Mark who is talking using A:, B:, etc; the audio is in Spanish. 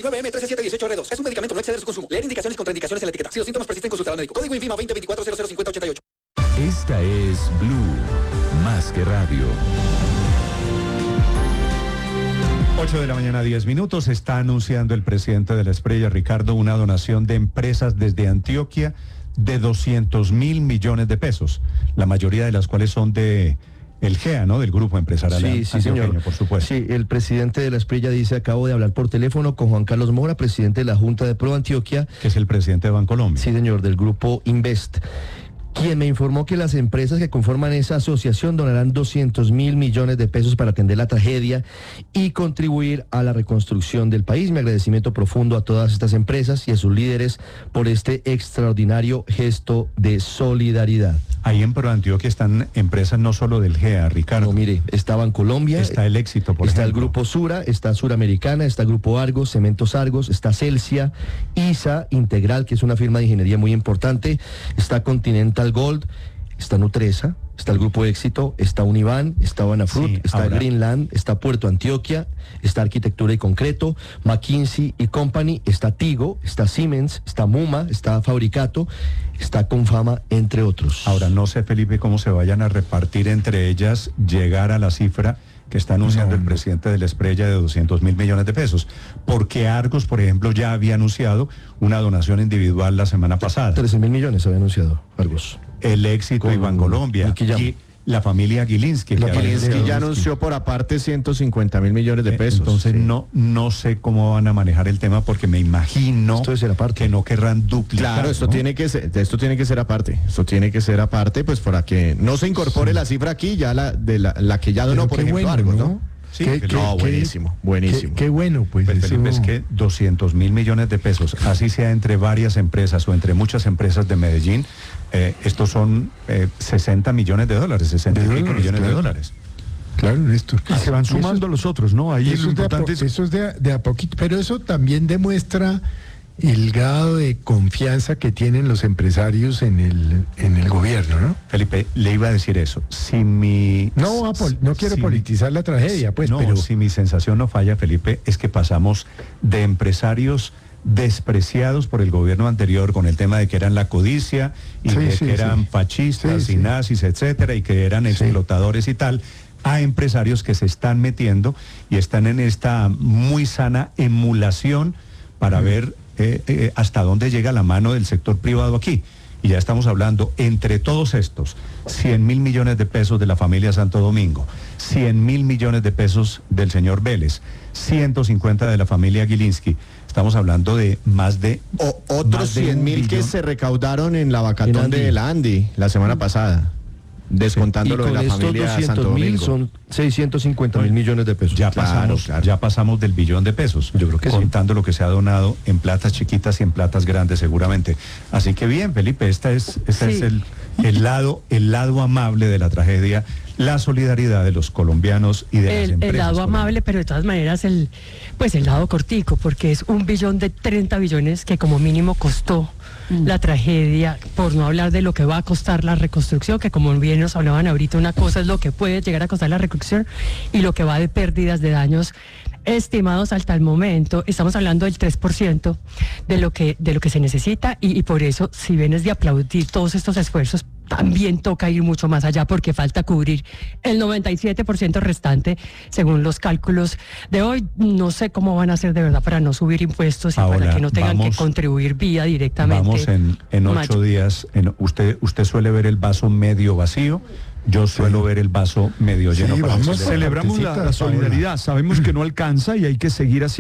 A: 19M3718R2. Es un medicamento, no exceder su consumo. Leer indicaciones y contraindicaciones en la etiqueta. Si los síntomas persisten, consultar al médico. Código INVIMA 2024005088.
B: Esta es Blue, más que radio.
C: 8:10 a.m. Está anunciando el presidente de la Espriella, Ricardo, una donación de empresas desde Antioquia de 200.000 millones de pesos, la mayoría de las cuales son de el GEA, ¿no? Del grupo empresarial antioqueño,
D: señor.
C: por supuesto.
D: Sí, el presidente de la Espriella dice: acabo de hablar por teléfono con Juan Carlos Mora, presidente de la Junta de Pro Antioquia.
C: Que es el presidente de Bancolombia.
D: Sí, señor, del grupo Invest, quien me informó que las empresas que conforman esa asociación donarán 200.000 millones de pesos para atender la tragedia y contribuir a la reconstrucción del país. Mi agradecimiento profundo a todas estas empresas y a sus líderes por este extraordinario gesto de solidaridad.
C: Ahí en Pro Antioquia están empresas no solo del GEA, Ricardo.
D: No, mire, está Bancolombia,
C: está el Éxito, por
D: está
C: ejemplo.
D: el Grupo Sura, está Suramericana, está Grupo Argos, Cementos Argos, está Celsia, ISA Integral, que es una firma de ingeniería muy importante, está Continental Gold, está Nutresa, está el Grupo Éxito, está Univan, está Banafrut,
C: Sí,
D: está
C: ahora,
D: Greenland, está Puerto Antioquia, está Arquitectura y Concreto, McKinsey y Company, está Tigo, está Siemens, está Muma, está Fabricato, está Confama, entre otros.
C: Ahora, no sé, Felipe, cómo se vayan a repartir entre ellas, llegar a la cifra que está anunciando el presidente de la Espriella de 200.000 millones de pesos. Porque Argos, por ejemplo, ya había anunciado una donación individual la semana pasada.
D: 13.000 millones había anunciado Argos.
C: El Éxito y Bancolombia. La familia Gilinski.
E: Gilinski ya anunció por aparte 150.000 millones de pesos.
C: Entonces
E: sí.
C: no sé cómo van a manejar el tema, porque me imagino que no querrán duplicar.
E: Claro, esto tiene que ser aparte. Esto tiene que ser aparte, pues para que no se incorpore la cifra aquí, ya la que ya donó, por ejemplo, Argos, ¿no?
C: Sí,
E: buenísimo.
F: Qué bueno, pues.
C: Felipe, es que 200.000 millones de pesos, así sea entre varias empresas o entre muchas empresas de Medellín, estos son 60 millones de dólares, 60 y pico millones de dólares.
F: Claro, Néstor.
C: Y se van sumando los otros, ¿no? Ahí
F: eso
C: lo importante es...
F: Eso es de a poquito, pero eso también demuestra el grado de confianza que tienen los empresarios en el gobierno, ¿no?
C: Felipe, le iba a decir eso.
F: No quiero politizar la tragedia, pues, pero...
C: si mi sensación no falla, Felipe, es que pasamos de empresarios despreciados por el gobierno anterior con el tema de que eran la codicia y que eran fascistas y nazis, etcétera, y que eran explotadores y tal, a empresarios que se están metiendo y están en esta muy sana emulación para ver hasta dónde llega la mano del sector privado aquí. Y ya estamos hablando, entre todos estos, 100.000 millones de pesos de la familia Santo Domingo, 100.000 millones de pesos del señor Vélez, 150 de la familia Gilinski. Estamos hablando de más de...
E: otros 100.000 que se recaudaron en la vacatón de la Andy la semana pasada. Descontando lo de la familia Santo Domingo.
D: Son 650.000 millones de pesos.
C: Ya pasamos del billón de pesos.
D: Yo creo que
C: contando lo que se ha donado en platas chiquitas y en platas grandes seguramente. Así que bien, Felipe, este es el lado amable de la tragedia, la solidaridad de los colombianos y de las empresas.
G: El lado amable, pero de todas maneras el lado cortico, porque es 1 billón de 30 billones que como mínimo costó la tragedia, por no hablar de lo que va a costar la reconstrucción, que como bien nos hablaban ahorita, una cosa es lo que puede llegar a costar la reconstrucción y lo que va de pérdidas, de daños estimados hasta el momento. Estamos hablando del 3% de lo que se necesita y por eso, si bien es de aplaudir todos estos esfuerzos, también toca ir mucho más allá porque falta cubrir el 97% restante según los cálculos de hoy. No sé cómo van a hacer de verdad para no subir impuestos y para que no tengan que contribuir vía directamente.
C: Vamos en 8 días. Usted suele ver el vaso medio vacío. Yo suelo ver el vaso medio lleno.
F: Celebramos
C: la solidaridad. Sabemos que no alcanza y hay que seguir haciendo.